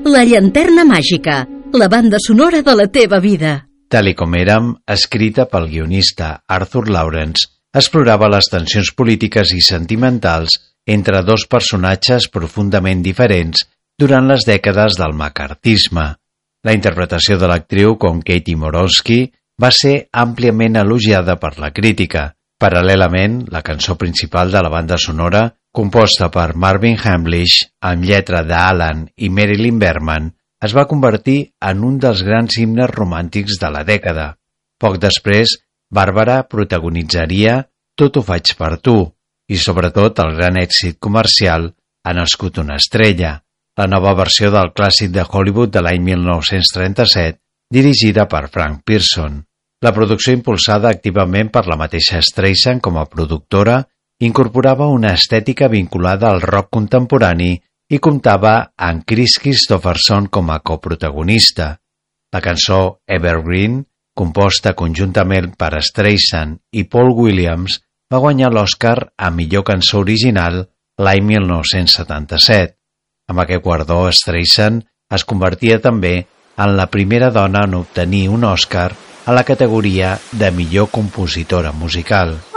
La llanterna màgica, la banda sonora de la teva vida. Tal i com érem, escrita pel guionista Arthur Lawrence, explorava les tensions polítiques i sentimentals entre dos personatges profundament diferents durant les dècades del maccarthisme. La interpretació de l'actriu com Katie Morosky va ser àmpliament elogiada per la crítica. Paral·lelament, la cançó principal de la banda sonora, composta per Marvin Hamlisch amb lletra d'Alan i Marilyn Berman, es va convertir en un dels grans himnes romàntics de la dècada. Poc després, Barbara protagonitzaria Tot ho faig per tu i, sobretot, el gran èxit comercial Ha nascut una estrella, la nova versió del clàssic de Hollywood de l'any 1937, dirigida per Frank Pearson. La producció, impulsada activament per la mateixa Streisand com a productora, incorporava una estètica vinculada al rock contemporani i comptava amb Kris Kristofferson com a coprotagonista. La cançó Evergreen, composta conjuntament per Streisand i Paul Williams, va guanyar l'Oscar a millor cançó original l'any 1977. Amb aquest guardó, Streisand es convertia també en la primera dona en obtenir un Oscar a la categoria de millor compositora musical.